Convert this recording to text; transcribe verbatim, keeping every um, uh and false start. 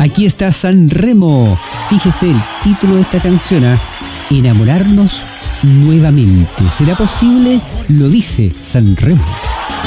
Aquí está San Remo. Fíjese el título de esta canción, ¿eh? Enamorarnos nuevamente. ¿Será posible? Lo dice San Remo.